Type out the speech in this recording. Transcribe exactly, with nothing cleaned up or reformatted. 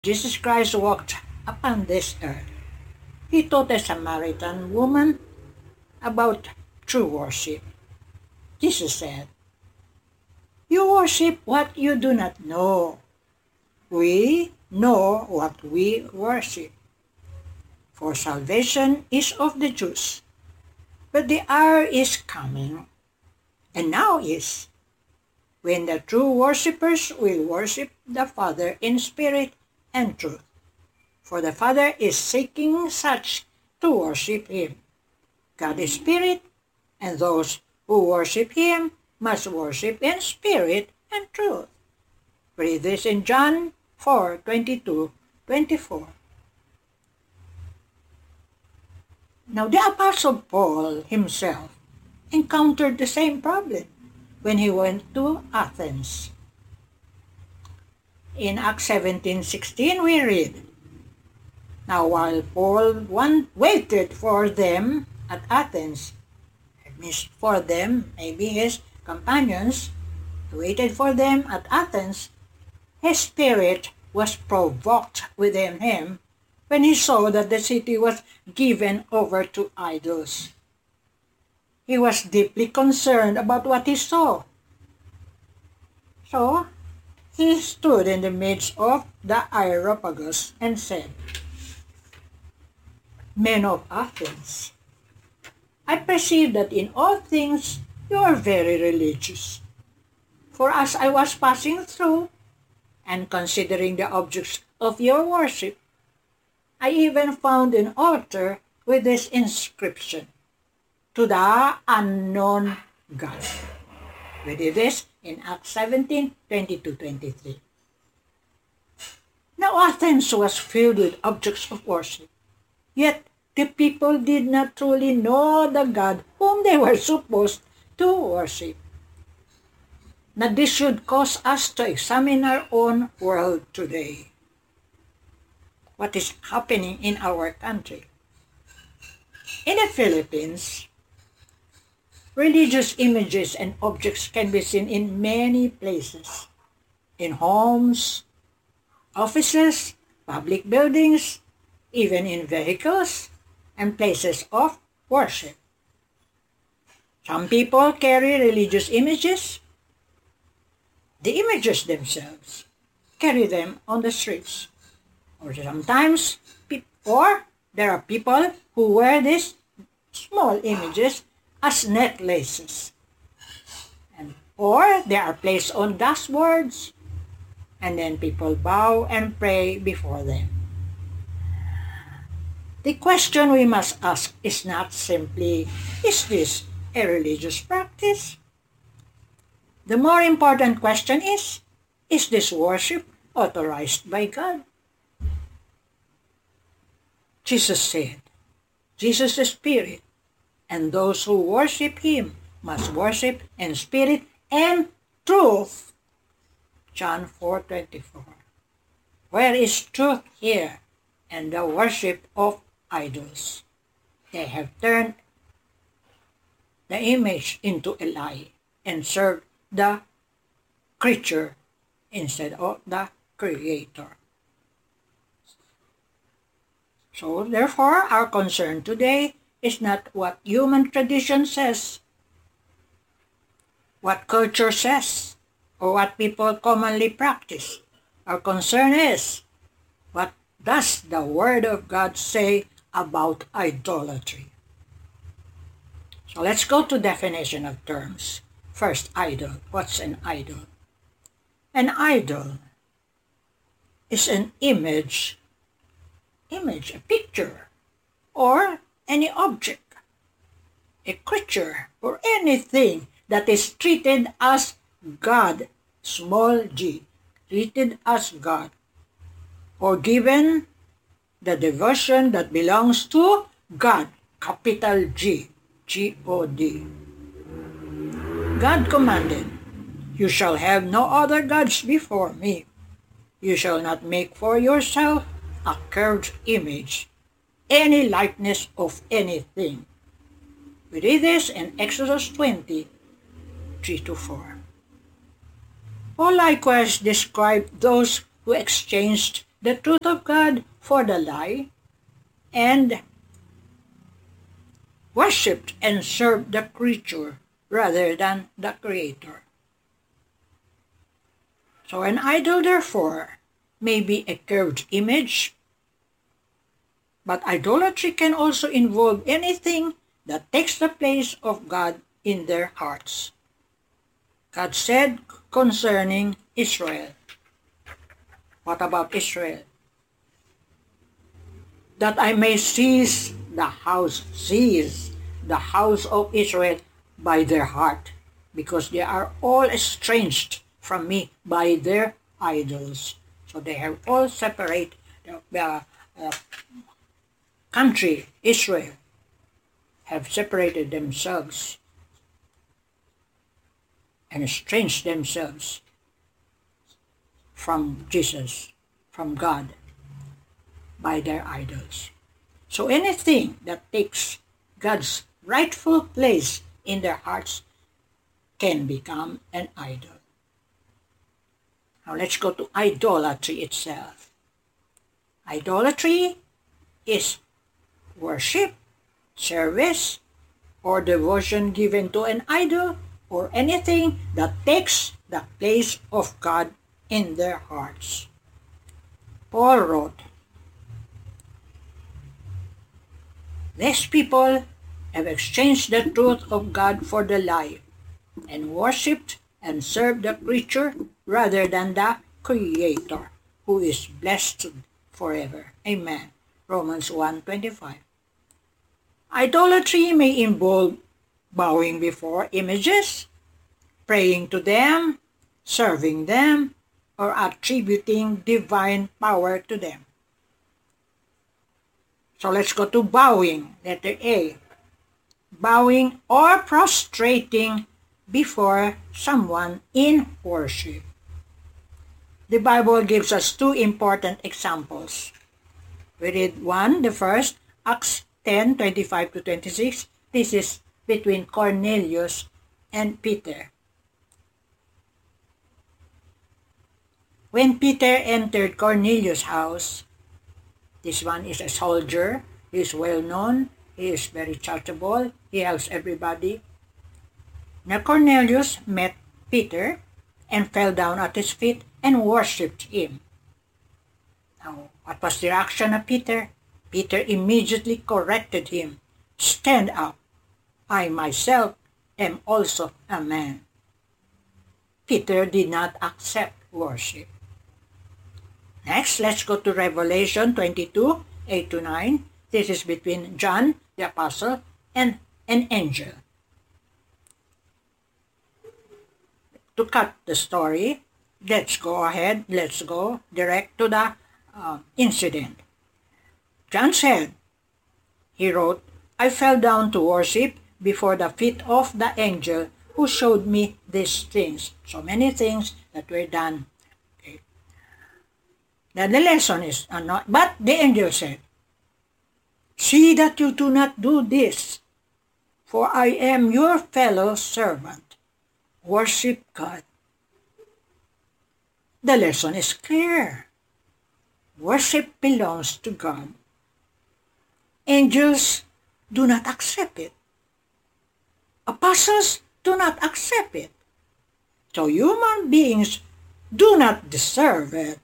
Jesus Christ walked upon this earth, he taught a Samaritan woman about true worship. Jesus said, "You worship what you do not know. We know what we worship. For salvation is of the Jews. But the hour is coming, and now is, when the true worshippers will worship the Father in spirit and truth. For the Father is seeking such to worship him. God is spirit, and those who worship him must worship in spirit and truth." Read this in John four twenty-two to twenty-four. Now the Apostle Paul himself encountered the same problem when he went to Athens. In Acts seventeen sixteen we read, "Now while Paul one waited for them at Athens," it means for them, maybe his companions, waited for them at Athens, his spirit was provoked within him when he saw that the city was given over to idols. He was deeply concerned about what he saw. So, he stood in the midst of the Areopagus and said, "Men of Athens, I perceive that in all things you are very religious. For as I was passing through and considering the objects of your worship, I even found an altar with this inscription, 'To the unknown God.'" We did this in Acts seventeen twenty-two to twenty-three. Now Athens was filled with objects of worship, yet the people did not truly know the God whom they were supposed to worship. Now this should cause us to examine our own world today. What is happening in our country? In the Philippines, religious images and objects can be seen in many places. In homes, offices, public buildings, even in vehicles and places of worship. Some people carry religious images. The images themselves carry them on the streets. Or sometimes, or there are people who wear these small images as necklaces. And, or they are placed on dashboards, and then people bow and pray before them. The question we must ask is not simply, is this a religious practice? The more important question is, is this worship authorized by God? Jesus said, "Jesus is spirit, and those who worship him must worship in spirit and truth." John four twenty-four. Where is truth here and the worship of idols? They have turned the image into a lie and served the creature instead of the Creator. So therefore, our concern today is not what human tradition says, what culture says, or what people commonly practice. Our concern is, what does the Word of God say about idolatry? So let's go to definition of terms. First, idol. What's an idol? An idol is an image, image, a picture, or any object, a creature, or anything that is treated as God, small g, treated as God, or given the devotion that belongs to God, capital G, G O D. God commanded, "You shall have no other gods before me. You shall not make for yourself a carved image, any likeness of anything." We read this in Exodus twenty, three to four. Paul likewise described those who exchanged the truth of God for the lie, and worshipped and served the creature rather than the Creator. So an idol, therefore, may be a curved image, but idolatry can also involve anything that takes the place of God in their hearts. God said concerning Israel. What about Israel? That I may seize the house, seize the house of Israel by their heart, because they are all estranged from me by their idols. So they have all separated the uh, uh, country, Israel, have separated themselves and estranged themselves from Jesus, from God, by their idols. So anything that takes God's rightful place in their hearts can become an idol. Now let's go to idolatry itself. Idolatry is worship, service, or devotion given to an idol, or anything that takes the place of God in their hearts. Paul wrote, "These people have exchanged the truth of God for the lie, and worshipped and served the creature rather than the Creator, who is blessed forever." Amen. Romans one twenty-five. Idolatry may involve bowing before images, praying to them, serving them, or attributing divine power to them. So let's go to bowing, letter A. Bowing or prostrating before someone in worship. The Bible gives us two important examples. We read one, the first, Acts ten twenty-five to twenty-six. This is between Cornelius and Peter. When Peter entered Cornelius' house, this one is a soldier, he is well known, he is very charitable, he helps everybody. Now Cornelius met Peter and fell down at his feet and worshipped him. Now, what was the reaction of Peter? Peter immediately corrected him. "Stand up. I myself am also a man." Peter did not accept worship. Next, let's go to Revelation twenty-two, eight to nine. This is between John the Apostle and an angel. To cut the story, let's go ahead, let's go direct to the uh, incident. John said, he wrote, "I fell down to worship before the feet of the angel who showed me these things." So many things that were done. Okay. Now the lesson is, uh, not, but the angel said, "See that you do not do this, for I am your fellow servant. Worship God." The lesson is clear. Worship belongs to God. Angels do not accept it. Apostles do not accept it. So human beings do not deserve it.